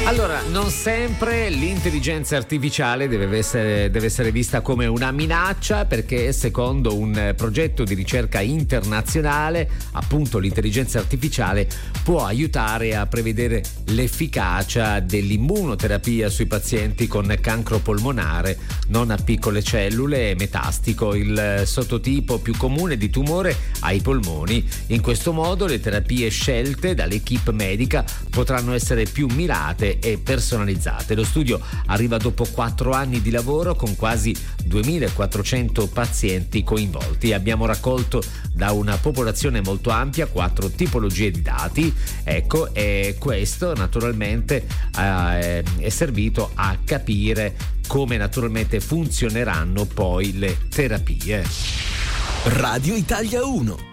Allora, non sempre l'intelligenza artificiale deve essere vista come una minaccia, perché secondo un progetto di ricerca internazionale, appunto, l'intelligenza artificiale può aiutare a prevedere l'efficacia dell'immunoterapia sui pazienti con cancro polmonare non a piccole cellule, metastico, il sottotipo più comune di tumore ai polmoni. In questo modo le terapie scelte dall'equipe medica potranno essere più mirate e personalizzate. Lo studio arriva dopo 4 anni di lavoro con quasi 2400 pazienti coinvolti. Abbiamo raccolto da una popolazione molto ampia 4 tipologie di dati, ecco, e questo naturalmente è servito a capire come naturalmente funzioneranno poi le terapie. Radio Italia 1.